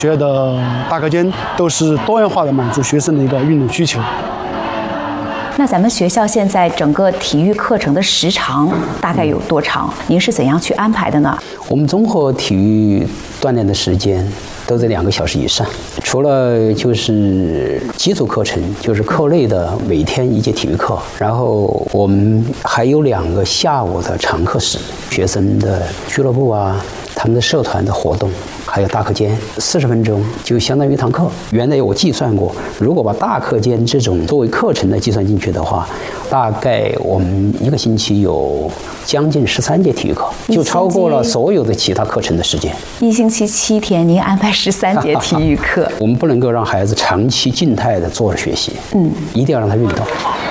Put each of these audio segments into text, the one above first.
觉得大课间都是多元化的满足学生的一个运动需求。 那咱们学校现在整个体育课程的时长大概有多长？您是怎样去安排的呢？ 我们综合体育锻炼的时间都在2个小时以上，除了就是基础课程，就是课内的每天1节体育课，然后我们还有2个下午的常课时，学生的俱乐部啊，他们的社团的活动，还有大课间，40分钟就相当于1堂课。原来我计算过，如果把大课间这种作为课程的计算进去的话，大概我们1个星期有将近13节体育课，就超过了所有的其他课程的时间。 1星期7天，您安排13节体育课。 我们不能够让孩子长期静态的坐着学习，一定要让他运动。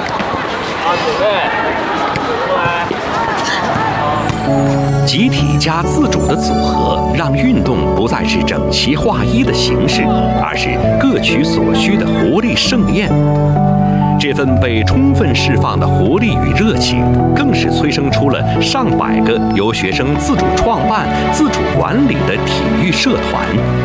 集体加自主的组合，让运动不再是整齐划一的形式，而是各取所需的活力盛宴。这份被充分释放的活力与热情，更是催生出了上百个由学生自主创办、自主管理的体育社团。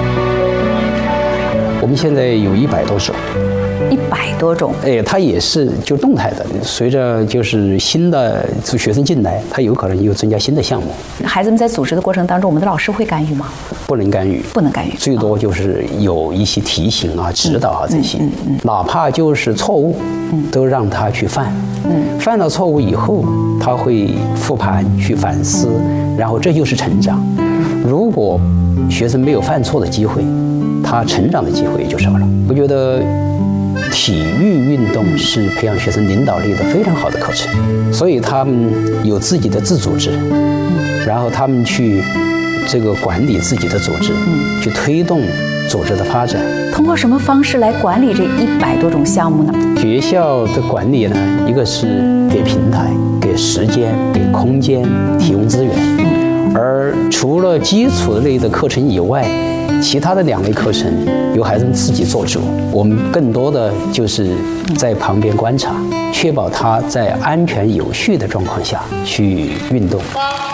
我们现在有100多种。 100多种， 它也是就动态的，随着就是新的学生进来，它有可能又增加新的项目。 孩子们在组织的过程当中，我们的老师会干预吗？ 不能干预， 不能干预， 最多就是有一些提醒啊、指导啊这些，哪怕就是错误，都让他去犯，犯了错误以后，他会复盘去反思，然后这就是成长。如果学生没有犯错的机会，他成长的机会也就少了。我觉得体育运动是培养学生领导力的非常好的课程，所以他们有自己的自组织，然后他们去这个管理自己的组织，去推动组织的发展。 通过什么方式来管理这100多种项目呢？ 学校的管理呢，一个是给平台、给时间、给空间提供资源，而除了基础类的课程以外，其他的2类课程由孩子们自己做主，我们更多的就是在旁边观察，确保他在安全有序的状况下去运动。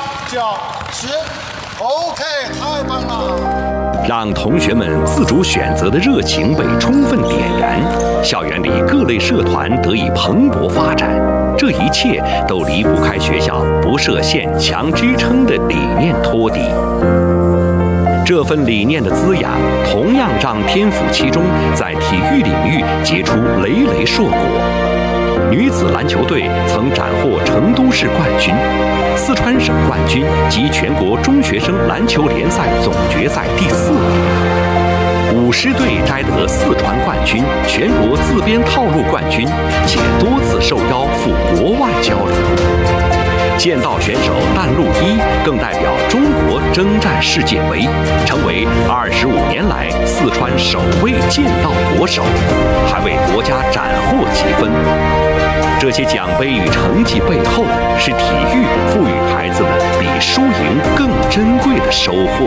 8、9、10 ，OK， 太棒了！ 让同学们自主选择的热情被充分点燃，校园里各类社团得以蓬勃发展，这一切都离不开学校不设限、强支撑的理念托底。这份理念的滋养，同样让天府七中在体育领域结出累累硕果。女子篮球队曾斩获成都市冠军、四川省冠军及全国中学生篮球联赛总决赛第4名。舞狮队摘得四川冠军、全国自编套路冠军，且多次受邀赴国外交流。剑道选手但路一更代表中国征战世界杯，成为25年来四川首位剑道国手，还为国家斩获几分。这些奖杯与成绩背后，是体育赋予孩子们比输赢更珍贵的收获。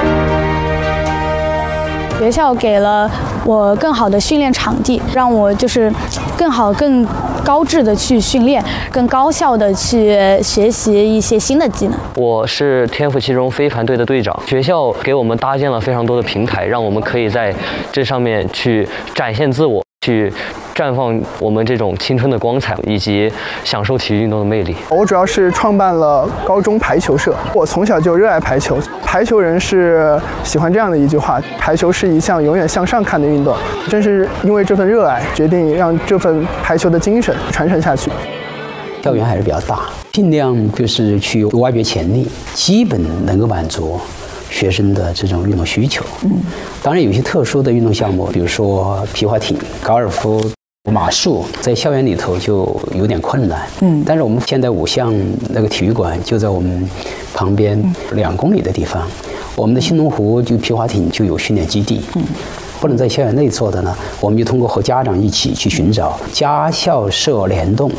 学校给了我更好的训练场地，让我就是更高质的去训练，更高效的去学习一些新的技能。 我是天府七中飞盘队的队长，学校给我们搭建了非常多的平台，让我们可以在这上面去展现自我，去绽放我们这种青春的光彩，以及享受体育运动的魅力。 我主要是创办了高中排球社，我从小就热爱排球。排球人是喜欢这样的一句话：排球是一项永远向上看的运动。正是因为这份热爱，决定让这份排球的精神传承下去。 校园还是比较大，尽量就是去挖掘潜力，基本能够满足学生的这种运动需求。当然有些特殊的运动项目，比如说皮划艇、高尔夫、马术，在校园里头就有点困难。但是我们现在5项那个体育馆就在我们旁边2公里的地方，我们的新龙湖就皮划艇就有训练基地。不能在校园内做的呢，我们就通过和家长一起去寻找家校社联动。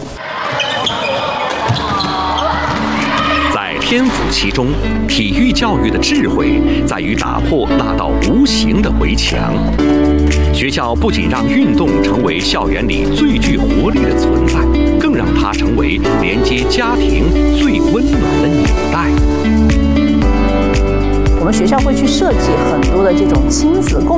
在天府七中，体育教育的智慧在于打破那道无形的围墙。学校不仅让运动成为校园里最具活力的存在，更让它成为连接家庭最温暖的纽带。 我们学校会去设计很多的这种亲子共